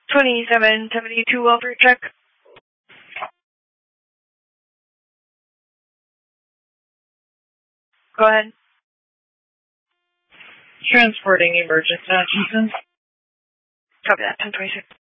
2772 welfare check. Go ahead. Transporting emergency, Hutchinson. Copy that, 1026.